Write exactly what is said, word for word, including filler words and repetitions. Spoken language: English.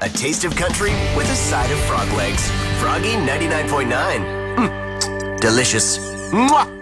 A taste of country with a side of frog legs. Froggy ninety-nine point nine. Mm. Delicious. Mwah!